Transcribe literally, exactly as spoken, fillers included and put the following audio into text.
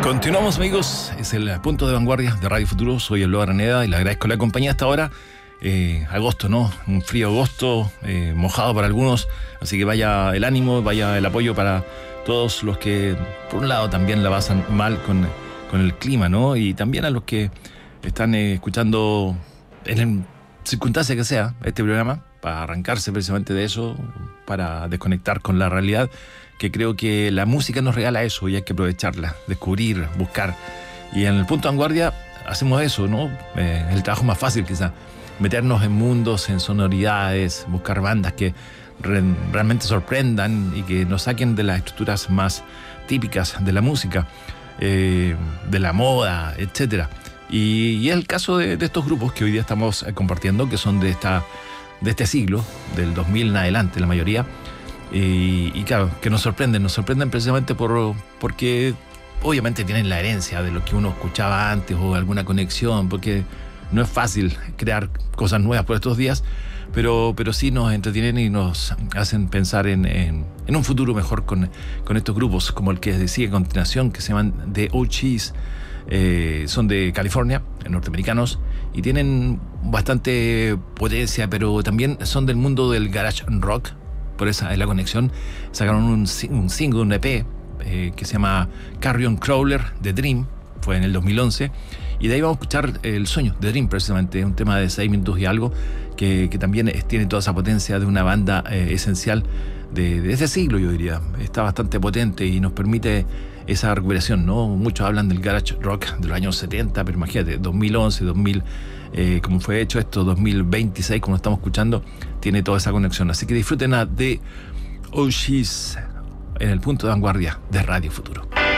Continuamos, amigos, es el punto de vanguardia de Radio Futuro. Soy Eloy Araneda y le agradezco la compañía hasta ahora. Eh, agosto, ¿no? Un frío agosto, eh, mojado para algunos, así que vaya el ánimo, vaya el apoyo para todos los que, por un lado, también la pasan mal con, con el clima, ¿no? Y también a los que están eh, escuchando en el circunstancia que sea este programa, para arrancarse precisamente de eso, para desconectar con la realidad, que creo que la música nos regala eso y hay que aprovecharla, descubrir, buscar. Y en el punto de vanguardia hacemos eso, ¿no? Eh, el trabajo más fácil quizá, meternos en mundos, en sonoridades, buscar bandas que re- realmente sorprendan y que nos saquen de las estructuras más típicas de la música, eh, de la moda, etcétera. Y, y es el caso de, de estos grupos que hoy día estamos compartiendo, que son de esta de este siglo, del dos mil en adelante, la mayoría. Y, y claro, que nos sorprenden, nos sorprenden precisamente por, porque obviamente tienen la herencia de lo que uno escuchaba antes o alguna conexión, porque no es fácil crear cosas nuevas por estos días, pero, pero sí nos entretienen y nos hacen pensar en, en, en un futuro mejor con, con estos grupos, como el que decía a continuación, que se llaman The O Gs. Eh, son de California, norteamericanos, y tienen bastante potencia, pero también son del mundo del garage rock. Por esa es la conexión. Sacaron un, un single, un E P eh, que se llama Carrion Crawler, The Dream, fue en el dos mil once, y de ahí vamos a escuchar El Sueño, The Dream, precisamente, un tema de seis minutos y algo, que, que también es, tiene toda esa potencia de una banda eh, esencial de, de ese siglo, yo diría. Está bastante potente y nos permite esa recuperación, ¿no? Muchos hablan del garage rock de los años setenta, pero imagínate, dos mil once, dos mil, eh, como fue hecho esto, dos mil veintiséis, como estamos escuchando, tiene toda esa conexión. Así que disfruten a The O Gs en el punto de vanguardia de Radio Futuro.